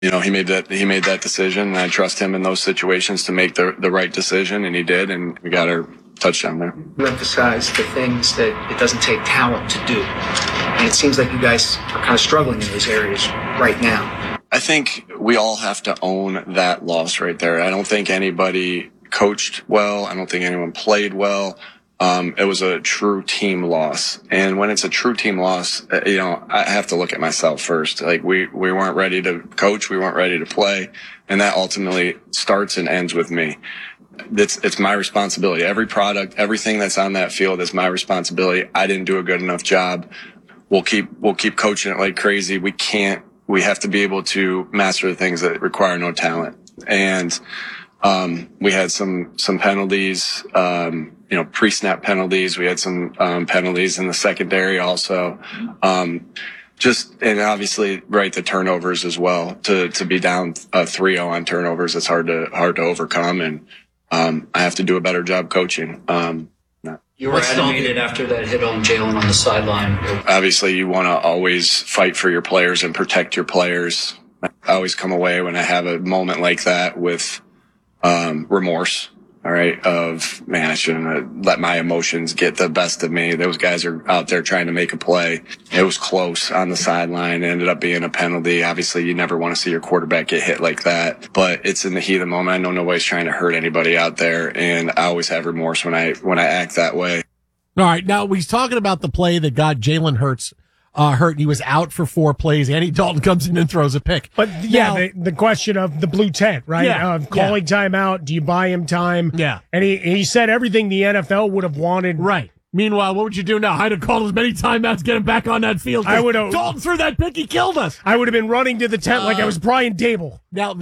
He made that decision, and I trust him in those situations to make the right decision, and he did, and we got our touchdown there. You emphasize the things that it doesn't take talent to do, and it seems like you guys are kind of struggling in those areas right now. I think we all have to own that loss right there. I don't think anybody coached well. I don't think anyone played well. It was a true team loss. And when it's a true team loss, I have to look at myself first. Like we weren't ready to coach. We weren't ready to play. And that ultimately starts and ends with me. It's my responsibility. Every product, everything that's on that field is my responsibility. I didn't do a good enough job. We'll keep coaching it like crazy. We have to be able to master the things that require no talent. And, we had some penalties, pre-snap penalties. We had some, penalties in the secondary also. And obviously, right, the turnovers as well. To be down 3-0 on turnovers, it's hard to overcome. And, I have to do a better job coaching. You were animated after that hit on Jalen on the sideline. Obviously, you want to always fight for your players and protect your players. I always come away when I have a moment like that with remorse. All right. I shouldn't have let my emotions get the best of me. Those guys are out there trying to make a play. It was close on the sideline. It ended up being a penalty. Obviously, you never want to see your quarterback get hit like that, but it's in the heat of the moment. I know nobody's trying to hurt anybody out there. And I always have remorse when I act that way. All right. Now he's talking about the play that got Jalen Hurts hurt. He was out for 4 plays. Andy Dalton comes in and throws a pick. But yeah, the question of the blue tent, right? Yeah, calling timeout. Do you buy him time? Yeah. And he said everything the NFL would have wanted. Right. Meanwhile, what would you do now? I'd have called as many timeouts, get him back on that field. I would have. Dalton threw that pick. He killed us. I would have been running to the tent like I was Brian Dable. Now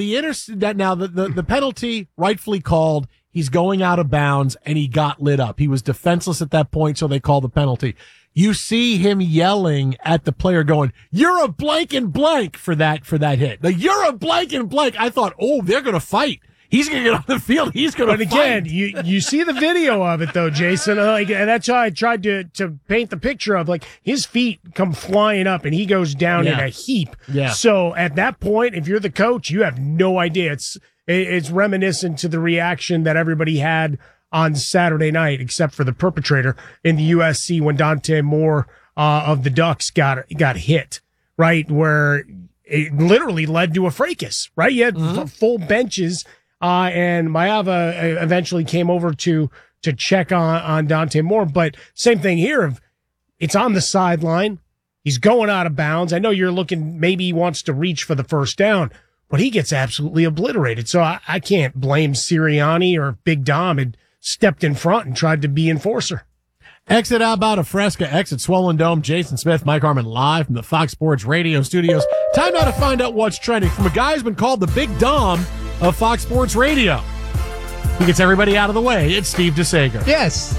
the penalty rightfully called. He's going out of bounds and he got lit up. He was defenseless at that point, so they called the penalty. You see him yelling at the player going, "You're a blank and blank" for that hit. You're a blank and blank. I thought, they're going to fight. He's going to get on the field. He's going to fight. But again, you see the video of it though, Jason. And that's how I tried to paint the picture of his feet come flying up and he goes down in a heap. Yeah. So at that point, if you're the coach, you have no idea. It's reminiscent to the reaction that everybody had on Saturday night, except for the perpetrator in the USC when Dante Moore of the Ducks got hit, right? Where it literally led to a fracas, right? You had full benches, and Maeva eventually came over to check on Dante Moore. But same thing here. It's on the sideline. He's going out of bounds. I know you're looking, maybe he wants to reach for the first down, but he gets absolutely obliterated. So I can't blame Sirianni or Big Dom had stepped in front and tried to be enforcer. Exit out about a Fresca, exit Swollen Dome. Jason Smith, Mike Harmon live from the Fox Sports Radio studios. Time now to find out what's trending from a guy who's been called the Big Dom of Fox Sports Radio. He gets everybody out of the way. It's Steve DeSager. Yes.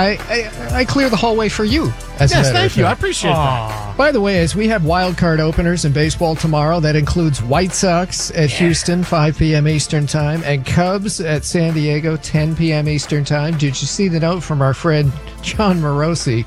I clear the hallway for you. Yes, thank you. I appreciate that. By the way, as we have wild card openers in baseball tomorrow, that includes White Sox at Houston, 5 p.m. Eastern Time, and Cubs at San Diego, 10 p.m. Eastern Time. Did you see the note from our friend John Morosi?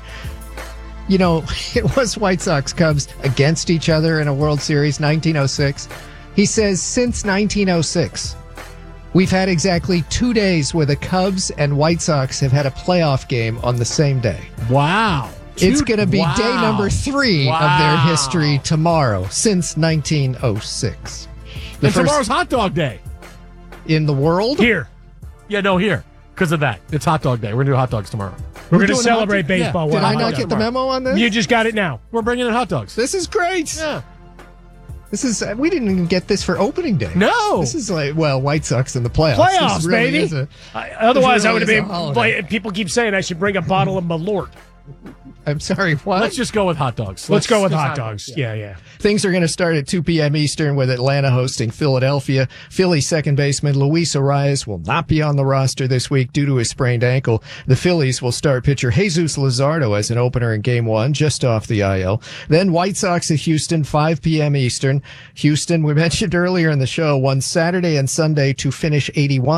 It was White Sox Cubs against each other in a World Series, 1906. He says, since 1906, we've had exactly 2 days where the Cubs and White Sox have had a playoff game on the same day. Wow. It's going to be day number 3 of their history tomorrow, since 1906. And tomorrow's hot dog day. In the world? Here. Yeah, no, here. Because of that. It's hot dog day. We're going to do hot dogs tomorrow. We're going to celebrate baseball. Did I not get the memo on this? You just got it now. We're bringing in hot dogs. This is great. Yeah. We didn't even get this for opening day. No. This is White Sox in the playoffs. Playoffs, really baby. Otherwise, I would have been. People keep saying I should bring a bottle of Malort. I'm sorry, what? Let's just go with hot dogs. Let's go with hot dogs. Yeah. Things are going to start at 2 p.m. Eastern with Atlanta hosting Philadelphia. Phillies second baseman Luis Arias will not be on the roster this week due to his sprained ankle. The Phillies will start pitcher Jesus Luzardo as an opener in Game 1, just off the IL. Then White Sox at Houston, 5 p.m. Eastern. Houston, we mentioned earlier in the show, won Saturday and Sunday to finish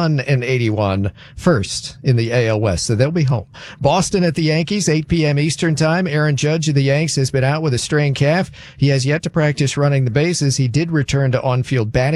81-81 first in the AL West, so they'll be home. Boston at the Yankees, 8 p.m. Eastern time, Aaron Judge of the Yanks has been out with a strained calf. He has yet to practice running the bases. He did return to on-field batting